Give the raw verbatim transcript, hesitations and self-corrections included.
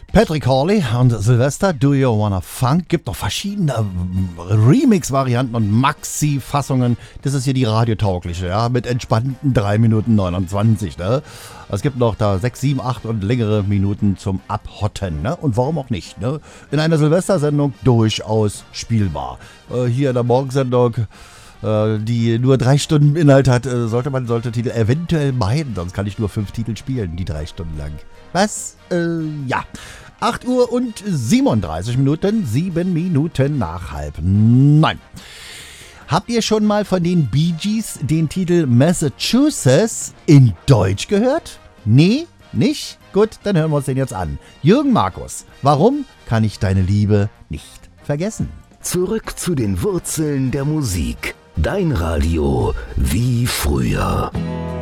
Patrick Hawley und Sylvester, Do You Wanna Funk? Gibt noch verschiedene Remix-Varianten und Maxi-Fassungen. Das ist hier die radiotaugliche, ja, mit entspannten drei Minuten neunundzwanzig, ne? Es gibt noch da sechs, sieben, acht und längere Minuten zum Abhotten, ne? Und warum auch nicht, ne? In einer Silvestersendung durchaus spielbar. Äh, hier in der Morgensendung, äh, die nur drei Stunden Inhalt hat, äh, sollte man sollte Titel eventuell meiden, sonst kann ich nur fünf Titel spielen, die drei Stunden lang. Was? Äh, ja. acht Uhr und siebenunddreißig Minuten, sieben Minuten nach halb neun. Habt ihr schon mal von den Bee Gees den Titel Massachusetts in Deutsch gehört? Nee? Nicht? Gut, dann hören wir uns den jetzt an. Jürgen Markus, warum kann ich deine Liebe nicht vergessen? Zurück zu den Wurzeln der Musik. Dein Radio wie früher.